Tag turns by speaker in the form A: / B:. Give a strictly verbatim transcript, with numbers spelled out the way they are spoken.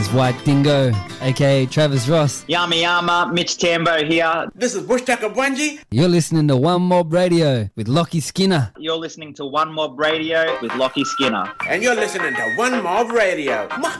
A: White Dingo, aka Travis Ross.
B: Yama Yama, Mitch Tambo here.
C: This is Bush Tucker Bwanji.
A: You're listening to One Mob Radio with Lockie Skinner.
B: You're listening to One Mob Radio with Lockie Skinner.
C: And you're listening to One Mob Radio.